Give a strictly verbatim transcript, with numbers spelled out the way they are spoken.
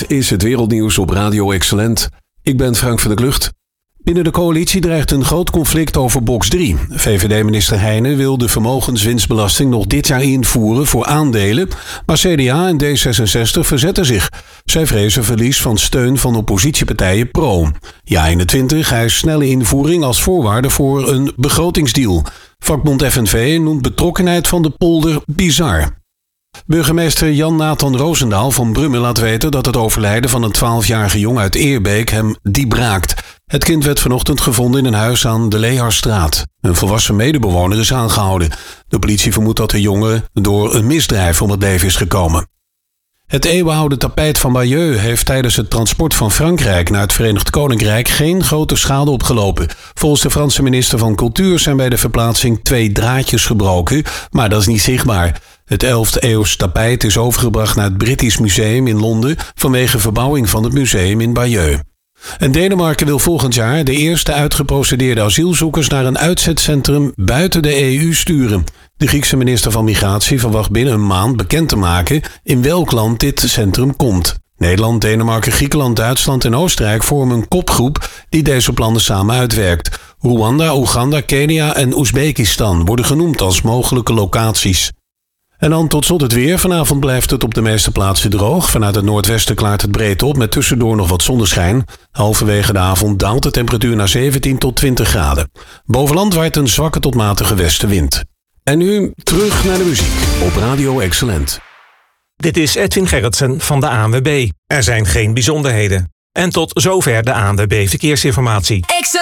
Dit is het wereldnieuws op Radio Excellent. Ik ben Frank van der Klucht. Binnen de coalitie dreigt een groot conflict over box drie. V V D-minister Heijnen wil de vermogenswinstbelasting nog dit jaar invoeren voor aandelen, maar C D A en D zesenzestig verzetten zich. Zij vrezen verlies van steun van oppositiepartijen Pro. Ja eenentwintig eist snelle invoering als voorwaarde voor een begrotingsdeal. Vakbond F N V noemt betrokkenheid van de polder bizar. Burgemeester Jan-Nathan Roosendaal van Brummen laat weten dat het overlijden van een twaalfjarige jongen uit Eerbeek hem diep raakt. Het kind werd vanochtend gevonden in een huis aan de Leharstraat. Een volwassen medebewoner is aangehouden. De politie vermoedt dat de jongen door een misdrijf om het leven is gekomen. Het eeuwenoude tapijt van Bayeux heeft tijdens het transport van Frankrijk naar het Verenigd Koninkrijk geen grote schade opgelopen. Volgens de Franse minister van Cultuur zijn bij de verplaatsing twee draadjes gebroken, maar dat is niet zichtbaar. Het elfde eeuws tapijt is overgebracht naar het British Museum in Londen vanwege verbouwing van het museum in Bayeux. En Denemarken wil volgend jaar de eerste uitgeprocedeerde asielzoekers naar een uitzetcentrum buiten de E U sturen. De Griekse minister van Migratie verwacht binnen een maand bekend te maken in welk land dit centrum komt. Nederland, Denemarken, Griekenland, Duitsland en Oostenrijk vormen een kopgroep die deze plannen samen uitwerkt. Rwanda, Oeganda, Kenia en Oezbekistan worden genoemd als mogelijke locaties. En dan tot slot het weer. Vanavond blijft het op de meeste plaatsen droog. Vanuit het noordwesten klaart het breed op met tussendoor nog wat zonneschijn. Halverwege de avond daalt de temperatuur naar zeventien tot twintig graden. Bovenland waait een zwakke tot matige westenwind. En nu terug naar de muziek op Radio Excellent. Dit is Edwin Gerritsen van de A N W B. Er zijn geen bijzonderheden. En tot zover de A N W B Verkeersinformatie.